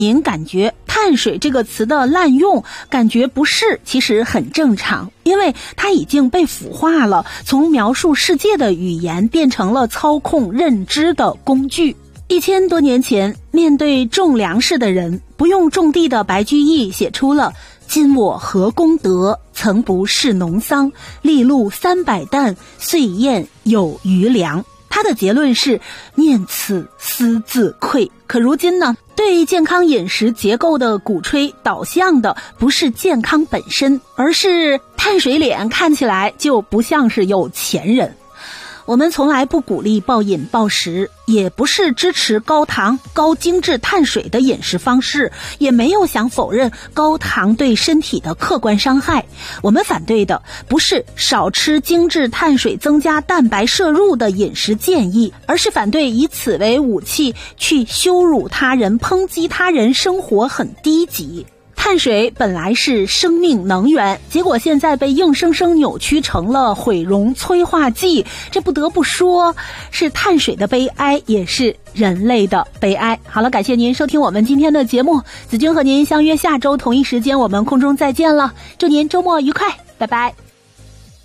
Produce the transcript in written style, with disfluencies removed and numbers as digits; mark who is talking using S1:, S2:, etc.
S1: 您感觉碳水这个词的滥用，感觉不适，其实很正常，因为它已经被腐化了，从描述世界的语言变成了操控认知的工具。1000多年前，面对种粮食的人，不用种地的白居易写出了今我何功德，曾不是农桑，粒露300担，岁晏有余粮。他的结论是念此思自愧。可如今呢，对健康饮食结构的鼓吹导向的不是健康本身，而是碳水脸看起来就不像是有钱人。我们从来不鼓励暴饮暴食，也不是支持高糖高精致碳水的饮食方式，也没有想否认高糖对身体的客观伤害。我们反对的不是少吃精致碳水增加蛋白摄入的饮食建议，而是反对以此为武器去羞辱他人，抨击他人生活很低级。碳水本来是生命能源，结果现在被硬生生扭曲成了毁容催化剂，这不得不说是碳水的悲哀，也是人类的悲哀。好了，感谢您收听我们今天的节目，子君和您相约下周同一时间我们空中再见了，祝您周末愉快，拜拜。